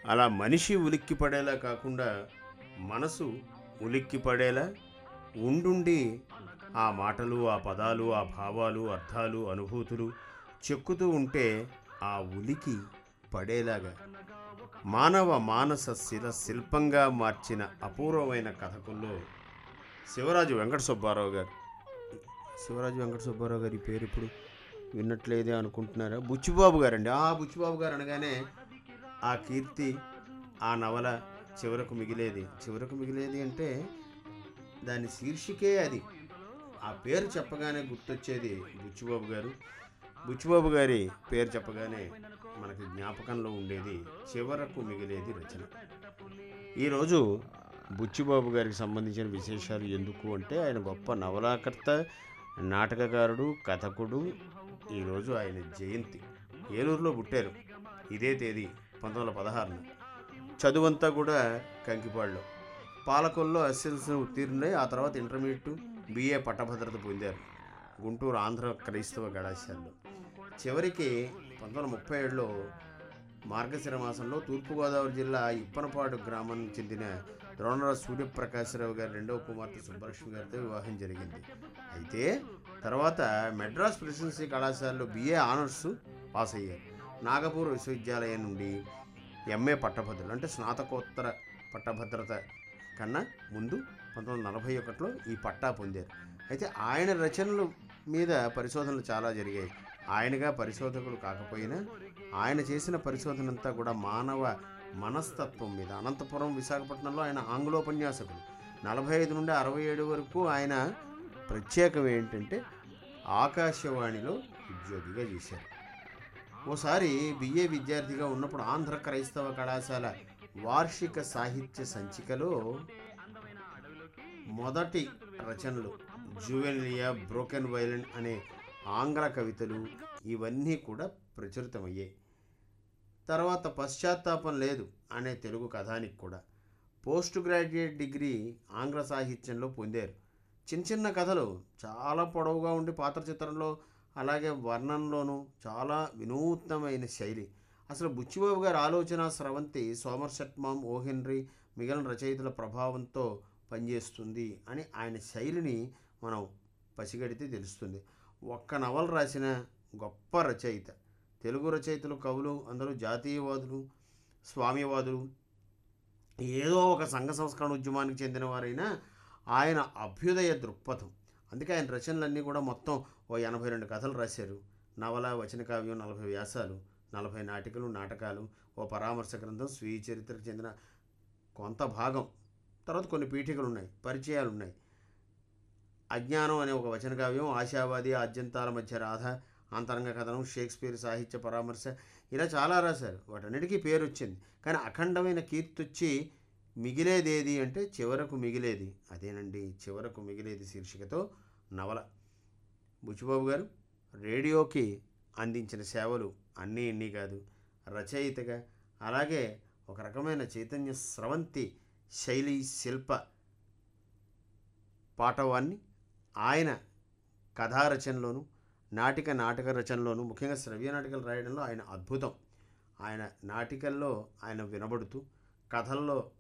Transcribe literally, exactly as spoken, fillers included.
అలా మనిషి ఉలిక్కి పడేలా కాకుండా మనసు ఉలిక్కి పడేలా ఉండుండి ఆ మాటలు, ఆ పదాలు, ఆ భావాలు, అర్థాలు, అనుభూతులు చెక్కుతూ ఉంటే ఆ ఉలికి పడేలాగా మానవ మానస శిల శిల్పంగా మార్చిన అపూర్వమైన కథకుల్లో శివరాజు వెంకట సుబ్బారావు గారు. శివరాజు వెంకట సుబ్బారావు గారి పేరు ఇప్పుడు విన్నట్లేదే అనుకుంటున్నారా? బుచ్చిబాబు గారండి. ఆ బుచ్చిబాబు గారు అనగానే ఆ కీర్తి, ఆ నవల చివరకు మిగిలేది. చివరకు మిగిలేది అంటే దాని శీర్షికే అది. ఆ పేరు చెప్పగానే గుర్తొచ్చేది బుచ్చిబాబు గారు. బుచ్చిబాబు గారి పేరు చెప్పగానే మనకి జ్ఞాపకంలో ఉండేది చివరకు మిగిలేది రచన. ఈరోజు బుచ్చిబాబు గారికి సంబంధించిన విశేషాలు ఎందుకు అంటే ఆయన గొప్ప నవలాకర్త, నాటకకారుడు, కథకుడు. ఈరోజు ఆయన జయంతి. ఏలూరులో పుట్టారు. ఇదే తేదీ పంతొమ్మిది వందల పదహారున. చదువంతా కూడా కంకిపాడులో. పాలకొల్లో ఎస్ఎల్సీ ఉత్తీర్ణులై ఆ తర్వాత ఇంటర్మీడియట్, బిఏ పట్టభద్రత పొందారు గుంటూరు ఆంధ్ర క్రైస్తవ కళాశాలలో. చివరికి పంతొమ్మిది వందల ముప్పై ఏడులో మార్గశిర మాసంలో తూర్పుగోదావరి జిల్లా ఇప్పనపాడు గ్రామానికి చెందిన ద్రోణరాజు సూర్యప్రకాశరావు గారి రెండవ కుమార్తె సుబ్బలక్ష్మి గారితో వివాహం జరిగింది. అయితే తర్వాత మెడ్రాస్ ప్రెసిడెన్సీ కళాశాలలో బిఏ ఆనర్స్ పాస్ అయ్యారు. నాగపూర్ విశ్వవిద్యాలయం నుండి ఎంఏ పట్టభద్రులు అంటే స్నాతకోత్తర పట్టభద్రత కన్నా ముందు పంతొమ్మిది వందల నలభై ఒకటిలో ఈ పట్టా పొందారు. అయితే ఆయన రచనల మీద పరిశోధనలు చాలా జరిగాయి. ఆయనగా పరిశోధకుడు కాకపోయినా ఆయన చేసిన పరిశోధన అంతా కూడా మానవ మనస్తత్వం మీద. అనంతపురం, విశాఖపట్నంలో ఆయన ఆంగ్లోపన్యాసకుడు. నలభై ఐదు నుండి అరవై ఏడు వరకు ఆయన ప్రత్యేకం ఏంటంటే ఆకాశవాణిలో ఉద్యోగిగా చేశారు. ఓసారి బిఏ విద్యార్థిగా ఉన్నప్పుడు ఆంధ్ర క్రైస్తవ కళాశాల వార్షిక సాహిత్య సంచికలో మొదటి రచనలు జువెనిలియా, బ్రోకెన్ వైలెన్ అనే ఆంగ్ల కవితలు ఇవన్నీ కూడా ప్రచురితమయ్యాయి. తర్వాత పశ్చాత్తాపం లేదు అనే తెలుగు కథానికి కూడా పోస్ట్ గ్రాడ్యుయేట్ డిగ్రీ ఆంగ్ల సాహిత్యంలో పొందారు. చిన్న చిన్న కథలు చాలా పొడవుగా ఉండి పాత్ర చిత్రంలో అలాగే వర్ణంలోనూ చాలా వినూత్నమైన శైలి. అసలు బుచ్చిబాబు గారి ఆలోచన స్రవంతి సోమర్సెట్ మామ్, ఓ హెన్రీ, మిగిలిన రచయితల ప్రభావంతో పనిచేస్తుంది అని ఆయన శైలిని మనం పసిగడితే తెలుస్తుంది. ఒక్క నవల రాసిన గొప్ప రచయిత. తెలుగు రచయితలు, కవులు అందరూ జాతీయవాదులు, స్వామ్యవాదులు, ఏదో ఒక సంఘ సంస్కరణ ఉద్యమానికి చెందిన వారైనా ఆయన అభ్యుదయ దృక్పథం. అందుకే ఆయన రచనలన్నీ కూడా మొత్తం ఓ ఎనభై రెండు కథలు రాశారు. నవల, వచన కావ్యం, నలభై వ్యాసాలు, నలభై నాటికలు, నాటకాలు, ఓ పరామర్శ గ్రంథం, స్వీయ చరిత్రకు చెందిన కొంత భాగం, తర్వాత కొన్ని పీఠికలు ఉన్నాయి, పరిచయాలు ఉన్నాయి. అజ్ఞానం అనే ఒక వచన కావ్యం, ఆశావాది, ఆద్యంతాల మధ్య రాధ, అంతరంగ కథనం, షేక్స్పియర్ సాహిత్య పరామర్శ, ఇలా చాలా రాశారు. వాటన్నిటికీ పేరు వచ్చింది. కానీ అఖండమైన కీర్తి వచ్చి మిగిలేదేది అంటే చివరకు మిగిలేది. అదేనండి, చివరకు మిగిలేది శీర్షికతో నవల. బుచ్చిబాబు గారు రేడియోకి అందించిన సేవలు అన్నీ ఇన్ని కాదు. రచయితగా అలాగే ఒక రకమైన చైతన్య స్రవంతి శైలి శిల్ప పాటవాన్ని ఆయన కథారచనలోను, నాటిక నాటక రచనలోను, ముఖ్యంగా శ్రవ్య నాటికలు రాయడంలో ఆయన అద్భుతం. ఆయన నాటికల్లో ఆయన వినబడుతూ, కథల్లో